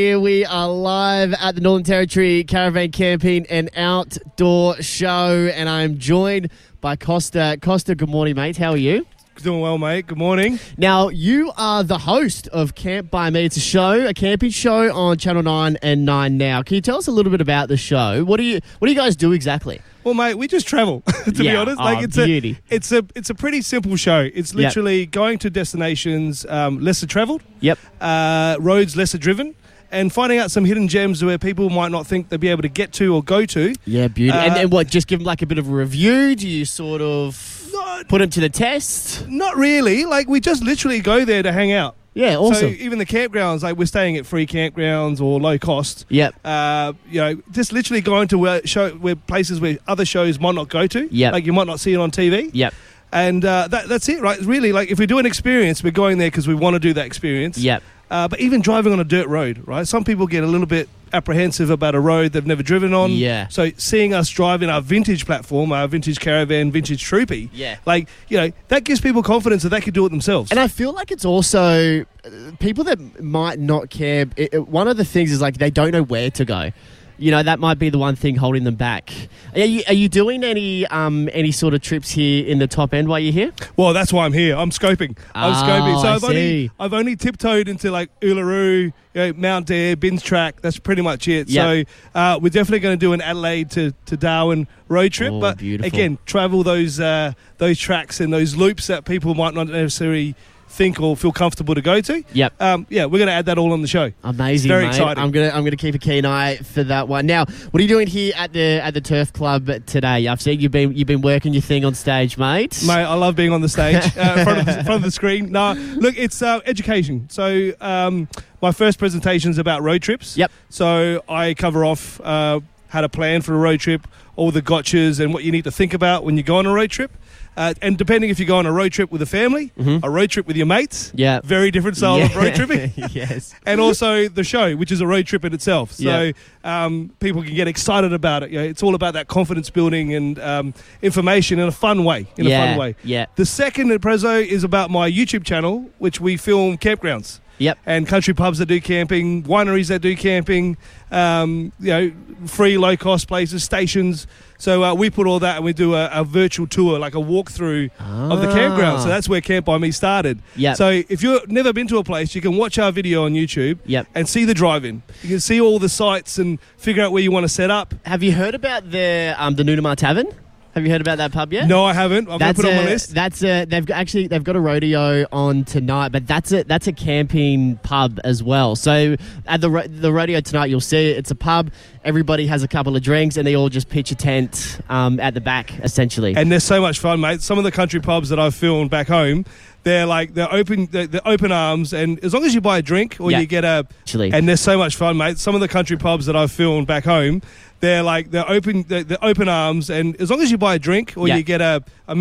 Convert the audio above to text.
Here we are live at the Northern Territory Caravan Camping and Outdoor Show, and I'm joined by Costa. Costa, good morning, mate. How are you? Doing well, mate. Good morning. Now, you are the host of Camp By Me. It's a camping show on Channel 9 and 9 Now. Can you tell us a little bit about the show? What do you guys do exactly? Well, mate, we just travel, to be honest. Beauty. It's a pretty simple show. It's literally going to destinations lesser travelled, roads lesser driven, and finding out some hidden gems where people might not think they'll be able to get to or go to. Yeah, beauty. And what, just give them like a bit of a review? Do you sort of put them to the test? Not really. Like, we just literally go there to hang out. Yeah, awesome. So even the campgrounds, like we're staying at free campgrounds or low cost. Yep. Just literally going to where places where other shows might not go to. Yep. Like you might not see it on TV. Yep. And that's it, right? Really, like if we do an experience, we're going there because we want to do that experience. Yep. But even driving on a dirt road, right? Some people get a little bit apprehensive about a road they've never driven on. Yeah. So seeing us driving our vintage platform, our vintage caravan, vintage Troopy, that gives people confidence that they could do it themselves. And I feel like it's also people that might not care. One of the things is like they don't know where to go. You know, that might be the one thing holding them back. Are you doing any sort of trips here in the top end while you're here? Well, that's why I'm here. I'm scoping. So I've only tiptoed into like Uluru, Mount Dare, Binns Track. That's pretty much it. Yep. So we're definitely going to do an Adelaide to Darwin road trip. But beautiful. Again, travel those tracks and those loops that people might not necessarily think or feel comfortable to go to. Yep. We're going to add that all on the show. Amazing, it's very mate. exciting. I'm gonna keep a keen eye for that one. Now, what are you doing here at the Turf Club today? I've seen you've been working your thing on stage, mate. Mate, I love being on the stage, in front of the screen. No, look, it's education. So my first presentation is about road trips. Yep. So I cover off how to plan for a road trip, all the gotchas and what you need to think about when you go on a road trip. And depending if you go on a road trip with a family, a road trip with your mates, very different style of road tripping. Yes. And also the show, which is a road trip in itself. So people can get excited about it. It's all about that confidence building and information in a fun way. Yeah. The second prezzo is about my YouTube channel, which we film campgrounds. Yep. And country pubs that do camping, wineries that do camping, free low-cost places, stations. So we put all that and we do a virtual tour, like a walkthrough of the campground. So that's where Camp By Me started. Yep. So if you've never been to a place, you can watch our video on YouTube and see the drive-in. You can see all the sites and figure out where you want to set up. Have you heard about the Noonamar Tavern? Have you heard about that pub yet? No, I haven't. I'm going to put it on my list. They've got a rodeo on tonight, but that's a camping pub as well. So at the rodeo tonight, you'll see it's a pub. Everybody has a couple of drinks, and they all just pitch a tent at the back, essentially. And they're so much fun, mate. Some of the country pubs that I've filmed back home, they're open arms, and as long as you buy a drink or you get and they're so much fun, mate. Some of the country pubs that I've filmed back home, they're open arms, and as long as you buy a drink or you get a